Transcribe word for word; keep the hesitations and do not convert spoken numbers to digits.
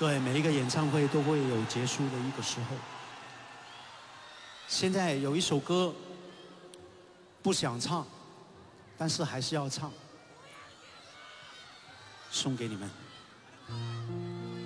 对，每一个演唱会都会有结束的一个时候。现在有一首歌不想唱，但是还是要唱，送给你们。